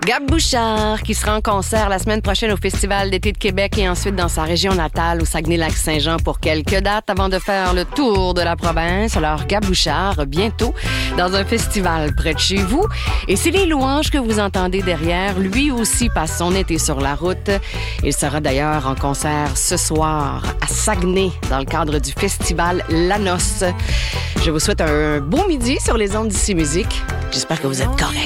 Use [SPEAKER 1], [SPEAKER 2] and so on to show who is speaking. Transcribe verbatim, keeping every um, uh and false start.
[SPEAKER 1] Gab Bouchard, qui sera en concert la semaine prochaine au Festival d'été de Québec et ensuite dans sa région natale, au Saguenay-Lac-Saint-Jean, pour quelques dates avant de faire le tour de la province. Alors, Gab Bouchard, bientôt, dans un festival près de chez vous. Et c'est les louanges que vous entendez derrière. Lui aussi passe son été sur la route. Il sera d'ailleurs en concert ce soir à Saguenay, dans le cadre du festival La Noce. Je vous souhaite un beau midi sur les ondes d'Ici Musique. J'espère que vous êtes corrects.